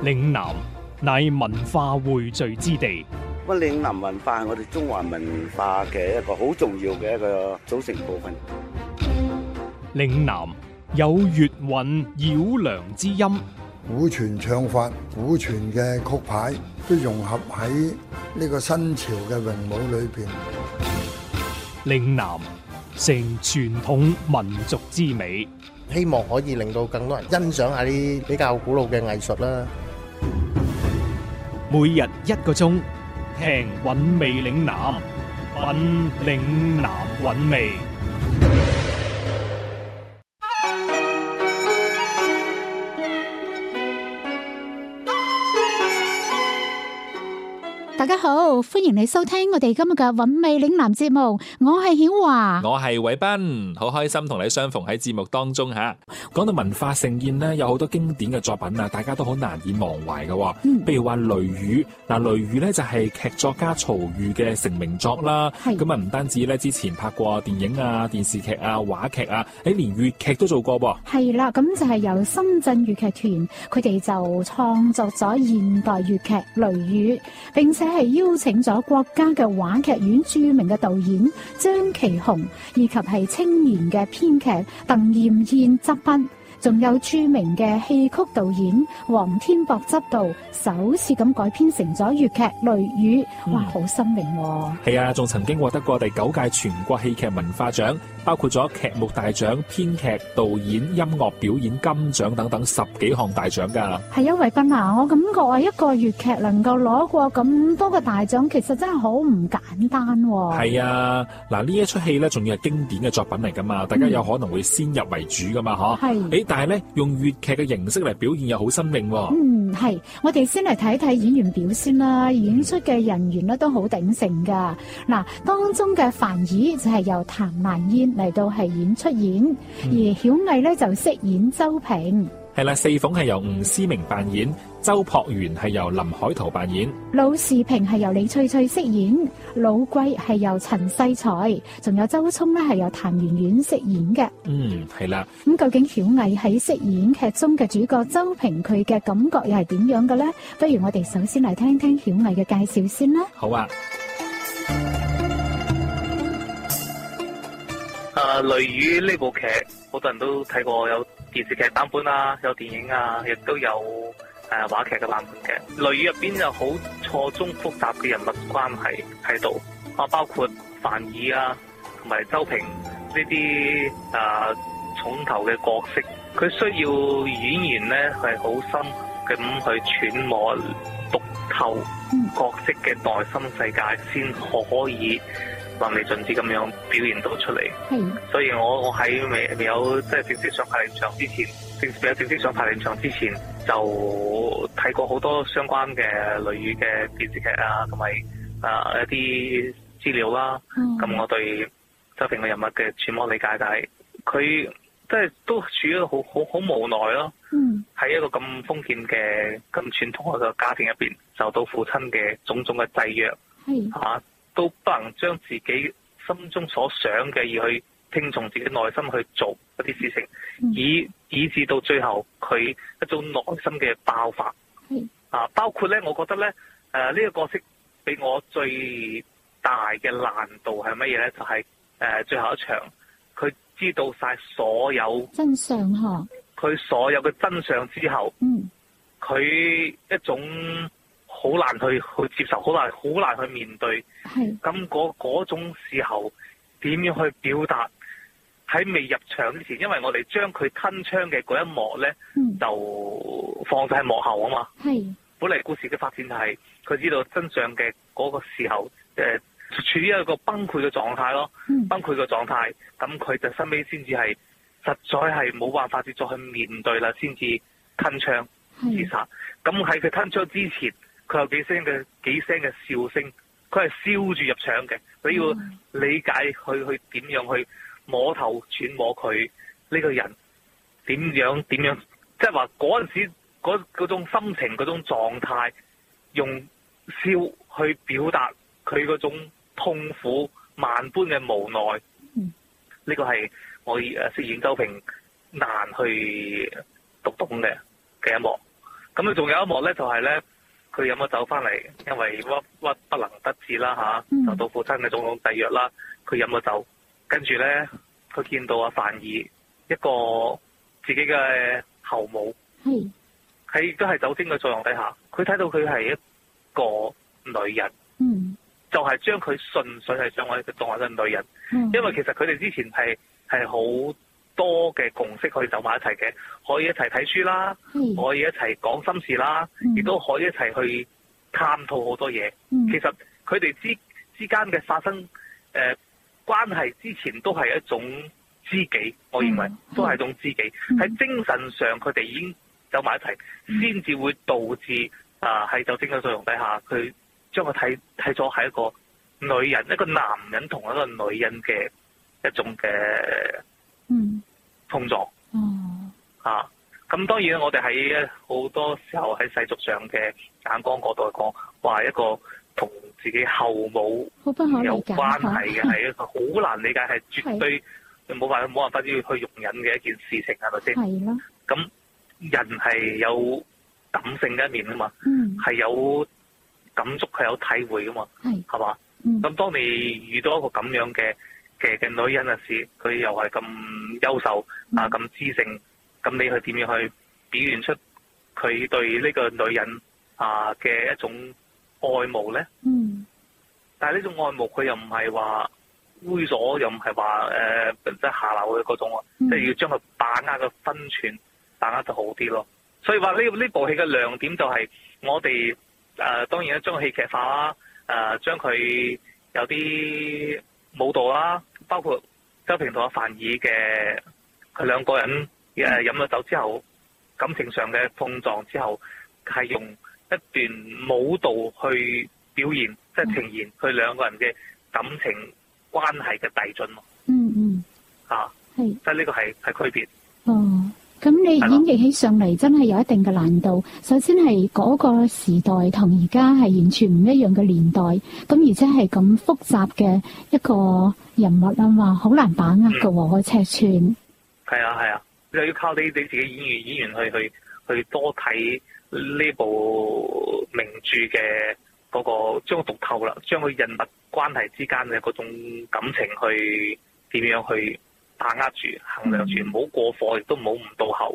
嶺南乃文化匯聚之地。 咁嶺南文化係我哋中華文化嘅一個好重要嘅一個組成部分。 嶺南有粵韻繞梁之音， 古傳唱法、古傳嘅曲牌都融合喺呢個新潮嘅詠舞裏邊。 嶺南成傳統民族之美， 希望可以令到更多人欣賞下啲比較古老嘅藝術啦。 每日1個鐘，聽韻味嶺南，品嶺南韻味。 大家好，歡迎你收聽我哋今日嘅韻味嶺南節目，我係曉華， 我係偉斌，好開心同你相逢喺節目當中吓。講到文化盛宴呢，有好多經典嘅作品啊，大家都好難以忘懷嘅。譬如話《雷雨》，《雷雨》呢就係劇作家曹禺嘅成名作啦。咁啊，唔單止咧之前拍過電影啊、電視劇啊、話劇啊，連粵劇都做過噃。 係啦，咁就係由深圳粵劇團，佢哋就創作咗現代粵劇《雷雨》，並且係邀請咗國家嘅話劇院著名嘅導演張其雄，以及係青年嘅編劇鄧艷燕執筆，仲有著名嘅戲曲導演黃天博執導，首次咁改編成咗粵劇《雷雨》。哇，好新穎喎！ 係啊，仲曾經獲得過第9屆全國戲劇文化獎，包括咗劇目大獎、編劇、導演、音樂表演金獎等等10幾項大獎㗎。 係啊，偉斌啊，我感覺一個粵劇能夠攞過咁多個大獎，其實真係好唔簡單喎。 係啊，嗱，呢一出戲咧，仲要係經典嘅作品嚟㗎嘛，大家有可能會先入為主㗎嘛，嗬。但係咧，用粵劇嘅形式嚟表現又好新穎喎。 係，我哋先嚟睇睇演員表先啦。演出嘅人員咧都好鼎盛噶。嗱，當中嘅范兒就係由譚蘭燕嚟到係演出演，而曉毅咧就飾演周平。 係啦，四鳳係由吳思明扮演，周朴園係由林海濤扮演， 魯士平係由李翠翠飾演，老貴係由陳世才，仲有周聰咧係由譚圓圓飾演嘅。 係啦。 咁究竟曉毅喺飾演劇中嘅主角周平，佢嘅感覺又係點樣嘅咧？不如我哋首先嚟聽聽曉毅嘅介紹先啦。 好啊。 雷雨呢部劇好多人都睇過，有電視劇版本啊，有電影啊，亦都有話劇嘅版本嘅。雷雨入邊有好錯綜複雜嘅人物關係喺度，包括范兒啊同埋周平呢啲重頭嘅角色，佢需要演員呢係好深咁去揣摩讀透角色嘅內心世界，先可以淋漓盡致咁樣表現到出嚟。所以我喺未有即係正式上排練場之前，正式上排練場之前就睇過好多相關嘅雷雨嘅電視劇啊，同埋一啲資料啦。咁我對周平嘅人物嘅揣摩理解，但係佢即係都處於好無奈咯。喺一個咁封建嘅咁傳統嘅家庭入邊，受到父親嘅種種嘅制約，都不能將自己心中所想嘅而去聽從自己內心去做一啲事情，以至到最後佢一種內心嘅爆發。包括咧，我覺得咧，呢個角色俾我最大嘅難度係乜嘢咧？就係最後一場，佢知道晒所有真相嗬， 佢所有嘅真相之後，佢一種好難去接受，好難去面對。咁嗰種時候點樣去表達？喺未入場之前，因為我哋將佢吞槍嘅嗰一幕咧，就放晒喺幕後啊嘛。本嚟故事嘅發展就係佢知道真相嘅嗰個時候，處於一個崩潰嘅狀態咯。崩潰嘅狀態，咁佢就收尾先至係實在係冇辦法再去面對啦，先至吞槍自殺。咁喺佢吞槍之前，佢有幾聲嘅笑聲，佢係笑住入場嘅。你要理解去點樣去摸頭揣摩佢呢個人點樣，即係話嗰陣時嗰種心情、嗰種狀態，用笑去表達佢嗰種痛苦萬般嘅無奈。呢個係我飾演周平難去讀懂嘅一幕。 咁啊，仲有一幕咧，就係咧，佢飲咗酒翻嚟，因為鬱不能得志啦嚇，受到父親嘅種種制約啦，佢飲咗酒，跟住咧，佢見到阿范兒一個自己嘅後母，喺都係酒精嘅作用底下，佢睇到佢係一個女人，就係將佢純粹係將我哋當為一個女人，因為其實佢哋之前係好多嘅共識可以走埋一齊嘅，可以一齊睇書啦，可以一齊講心事啦，亦都可以一齊去探討好多嘢。其實佢哋之間嘅發生關係之前都係一種知己，我認為都係一種知己。喺精神上佢哋已經走埋一齊，先至會導致喺酒精嘅作用底下，佢將佢睇咗係一個女人，一個男人同一個女人嘅一種嘅碰撞。咁當然我哋喺好多時候喺世俗上嘅眼光角度嚟講，話一個同自己後母有關係嘅係一個好難理解，係絕對冇辦法要去容忍嘅一件事情，係咪先？係咯。咁人係有感性嘅一面啊嘛，係有感觸，係有體會噶嘛，係嘛？咁當你遇到一個咁樣嘅女人嘅時，佢又係咁優秀咁知性，咁你去點樣去表現出佢對呢個女人嘅一種愛慕咧？但係呢種愛慕佢又唔係話猥瑣，又唔係話即係下流嘅嗰種，即係要將佢把握嘅分寸，把握得好啲咯。所以話呢部戲嘅亮點就係我哋當然咧將戲劇化啦，將佢有啲舞蹈啦，包括周平同阿范兒嘅佢兩個人飲咗酒之後感情上嘅碰撞之後，係用一段舞蹈去表現，即係呈現佢兩個人嘅感情關係嘅遞進咯。即係呢個係區別。 咁你演繹起上嚟真係有一定嘅難度。首先係嗰個時代同而家係完全唔一樣嘅年代，咁而且係咁複雜嘅一個人物啊嘛，好難把握嘅個尺寸。係啊，就要靠你自己演員去多睇呢部名著嘅嗰個，將佢讀透啦，將佢人物關係之間嘅嗰種感情去點樣去把握住、衡量住，唔好過火，亦都唔好唔到後。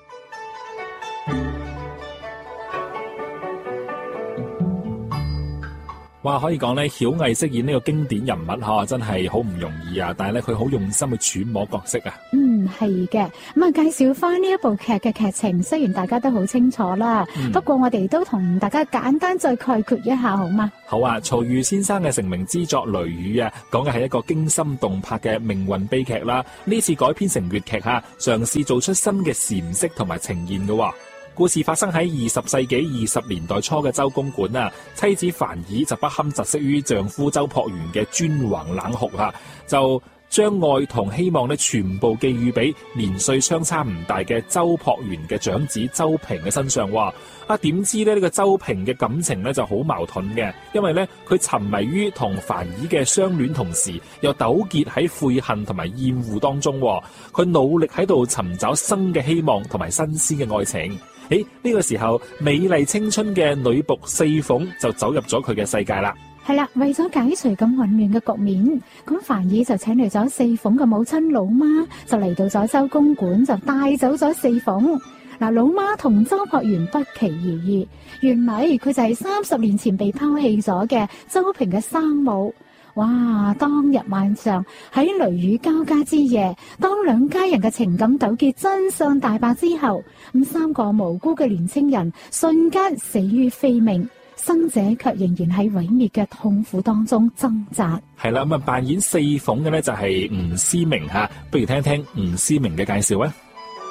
哇，可以講咧，曉藝飾演呢個經典人物真係好唔容易啊！但係咧，佢好用心去揣摩角色啊。 係嘅。咁介紹翻呢一部劇嘅劇情，雖然大家都好清楚啦，不過我哋都同大家簡單再概括一下，好嗎？ 好啊，曹禺先生嘅成名之作《雷雨》講嘅係一個驚心動魄嘅命運悲劇啦。呢次改編成粵劇嘗試做出新嘅闡釋同埋呈現嘅。故事發生喺20世紀20年代初嘅周公館妻子樊兒就不堪窒息於丈夫周樸園嘅專橫冷酷就將愛同希望全部寄予俾年歲相差唔大嘅周樸園嘅長子周平嘅身上。點知呢個周平嘅感情就好矛盾嘅，因為佢沉迷於同樊兒嘅相戀，同時又糾結喺悔恨同埋厭惡當中。佢努力喺度尋找新嘅希望同埋新鮮嘅愛情。呢個時候，美麗青春嘅女僕四鳳就走入咗佢嘅世界啦。 係啦，為咗解除咁混亂嘅局面，咁樊兒就請嚟咗四鳳嘅母親老媽，就嚟到咗周公館，就帶走咗四鳳。老媽同周樸園不期而遇，原來佢就係30年前被拋棄咗嘅周平嘅生母。哇！當日晚上喺雷雨交加之夜，當兩家人嘅情感糾結真相大白之後，3個無辜嘅年青人瞬間死於非命，生者卻仍然喺毀滅嘅痛苦當中掙扎。 係啦，咁扮演四鳳嘅就係吳思明不如聽一聽吳思明嘅介紹啊。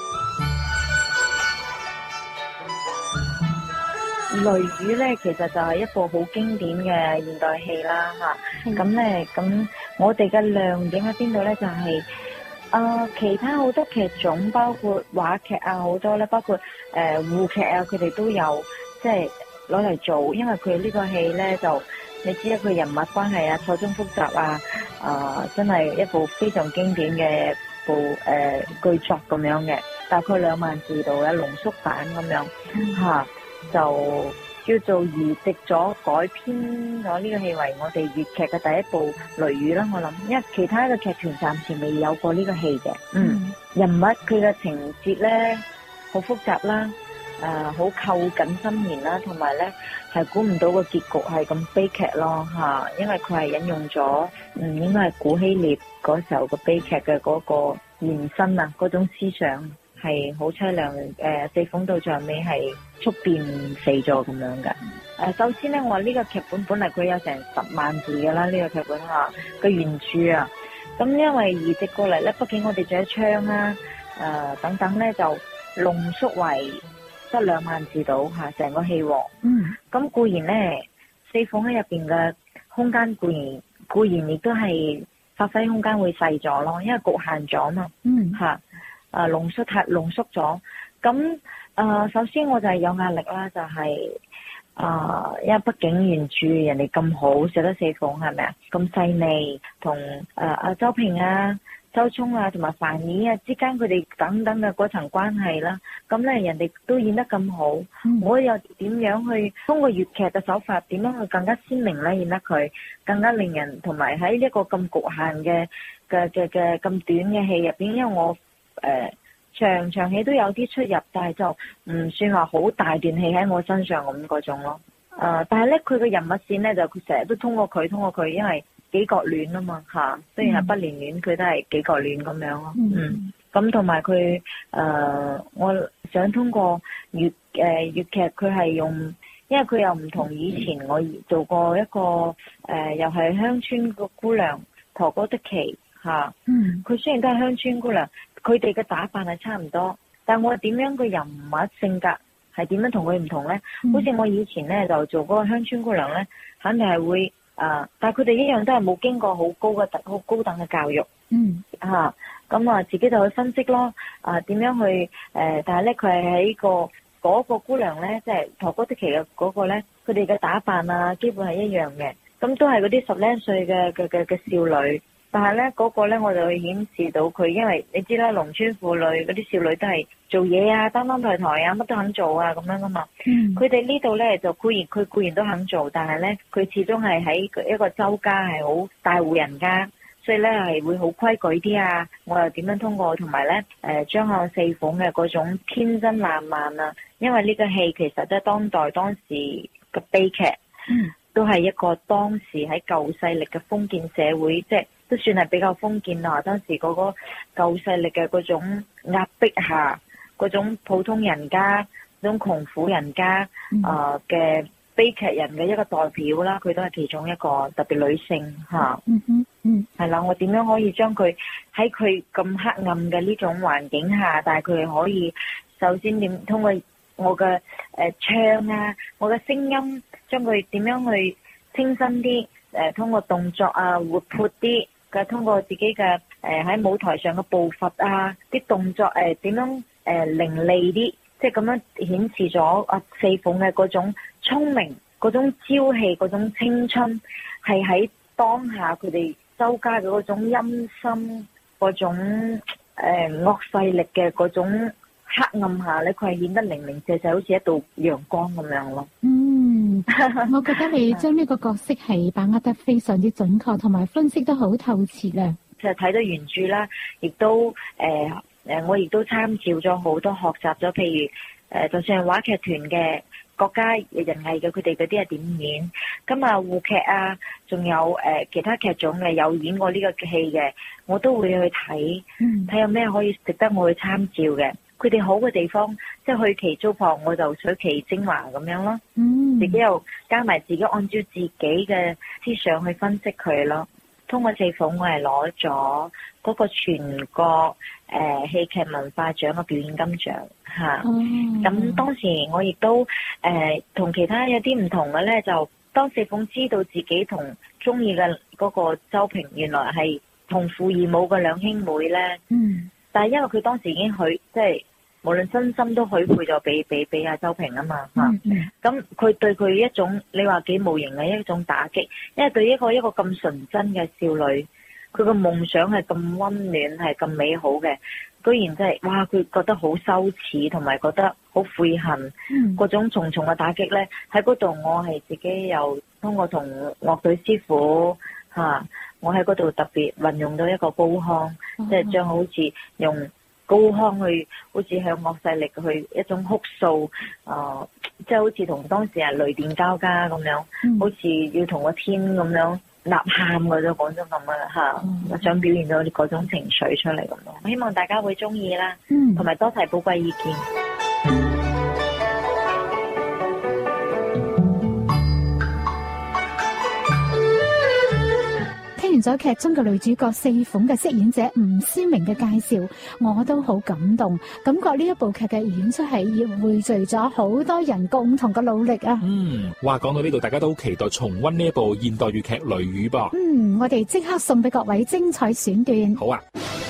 雷雨咧，其實就係一部好經典嘅現代戲啦，咁我哋嘅亮點喺邊度咧？就係其他好多劇種，包括話劇好多咧，包括滬劇佢哋都有即係攞嚟做，因為佢呢個戲咧就你知佢人物關係錯綜複雜真係一部非常經典嘅部劇作咁樣嘅。 大概2萬字度嘅濃縮版咁樣嚇，就叫做移植咗改編咗呢個戲為我哋粵劇嘅第一部《雷雨》啦。我諗，因為其他嘅劇團暫時未有過呢個戲嘅。人物佢嘅情節咧好複雜啦，好扣緊心弦啦，同埋咧係估唔到個結局係咁悲劇咯嚇，因為佢係引用咗應該係古希臘嗰時候個悲劇嘅嗰個延伸啊，嗰種思想係好凄涼。四鳳到最後尾係速變死咗咁樣嘅。首先咧，我話呢個劇本本嚟佢有成10萬字嘅啦，呢個劇本嚇個原著啊。咁因為移植過嚟咧，畢竟我哋仲有槍啦，等等咧就濃縮為得2萬字到嚇，成個戲喎。咁固然咧，四鳳喺入邊嘅空間固然亦都係發揮空間會細咗咯，因為局限咗嘛。嚇，濃縮咗。咁首先我就係有壓力啦，就係因為畢竟原著人哋咁好寫得四鳳係咪啊？咁細膩，同阿周平啊、周聰啊同埋樊姨啊之間佢哋等等嘅嗰層關係啦，咁咧人哋都演得咁好，我又點樣去通過粵劇嘅手法，點樣去更加鮮明咧演得佢，更加令人同埋喺一個咁局限嘅咁短嘅戲入邊，因為我場戲都有啲出入，但係就唔算話好大段戲喺我身上咁嗰種咯。但係咧佢嘅人物線咧就佢成日都通過佢，因為幾角戀啊嘛嚇，雖然係不連戀，佢都係幾角戀咁樣咯。咁同埋佢我想通過粵劇佢係用，因為佢又唔同以前我做過一個又係鄉村個姑娘陀歌的旗嚇。佢雖然都係鄉村姑娘，佢哋嘅打扮係差唔多，但我點樣個人物性格係點樣同佢唔同呢？好似我以前呢就做嗰個鄉村姑娘呢，肯定係會但係佢哋一樣都係冇經過好高等嘅教育。咁自己就去分析咯。點樣去但係呢，佢係喺嗰個姑娘呢，即係陀歌的旗嘅嗰個呢，佢哋嘅打扮啊，基本係一樣嘅。咁都係嗰啲10零歲嘅少女。但係咧嗰個咧，我就會顯示到佢，因為你知啦，農村婦女嗰啲少女都係做嘢啊，擔擔抬抬啊，乜都肯做啊，咁樣噶嘛。佢哋呢度咧就固然都肯做，但係咧佢始終係喺一個周家係好大戶人家，所以咧係會好規矩啲啊。我又點樣通過同埋咧將向四鳳嘅嗰種天真爛漫啊，因為呢個戲其實即係當時嘅悲劇，都係一個當時喺舊勢力嘅封建社會，即係。都算係比較封建啦，當時嗰個舊勢力嘅嗰種壓迫下，嗰種普通人家、嗰種窮苦人家嘅悲劇人嘅一個代表啦，佢都係其中一個，特別女性嚇。係啦，我點樣可以將佢喺佢咁黑暗嘅呢種環境下，但係佢可以首先點通過我嘅唱啊，我嘅聲音，將佢點樣去清新啲，通過動作啊活潑啲。通過自己嘅喺舞台上嘅步伐啊，啲動作點樣伶俐啲，即係咁樣顯示咗四鳳嘅嗰種聰明、嗰種朝氣、嗰種青春，係喺當下佢哋周家嘅嗰種陰森、嗰種惡勢力嘅嗰種黑暗下咧，佢係顯得零零舍舍，好似一道陽光咁樣咯。 我覺得你將呢個角色係把握得非常之準確，同埋分析得好透徹啦。 其實睇到原著啦，亦都我亦都參照咗好多，學習咗，譬如就算係話劇團嘅國家人藝嘅，佢哋嗰啲係點演，咁啊滬劇啊，仲有其他劇種嘅有演過呢個戲嘅，我都會去睇，睇有咩可以值得我去參照嘅。佢哋好嘅地方，即係去其糟粕，我就取其精華咁樣咯。自己又加埋自己，按照自己嘅思想去分析佢咯。通過四鳳，我係攞咗嗰個全國戲劇文化獎嘅表演金獎嚇。咁當時我亦都同其他有啲唔同嘅咧，就當四鳳知道自己同中意嘅嗰個周平原來係同父異母嘅兩兄妹咧。但係因為佢當時已經即係。無論身心都許配咗俾阿周平啊嘛嚇，咁佢對佢一種你話幾無形嘅一種打擊，因為對一個咁純真嘅少女，佢個夢想係咁溫暖係咁美好嘅， 居然真係哇，佢覺得好羞恥，同埋覺得好悔恨，嗰種重重嘅打擊咧，喺嗰度我係自己又通過同樂隊師傅我喺嗰度特別運用到一個高腔，即係將好似用高腔去，好似向惡勢力去一種哭訴，即係好似同當時係雷電交加咁樣，好似要同個天咁樣吶喊嗰種咁嘅我想表現到嗰種情緒出嚟咁咯。我希望大家會中意啦，同埋多提寶貴意見。 聽完咗劇中嘅女主角四鳳嘅飾演者吳思明嘅介紹，我都好感動，感覺呢一部劇嘅演出係匯聚咗好多人共同嘅努力啊！ 話講到呢度，大家都好期待重溫呢一部現代粵劇《雷雨》噃。 我哋即刻送俾各位精彩選段。 好啊！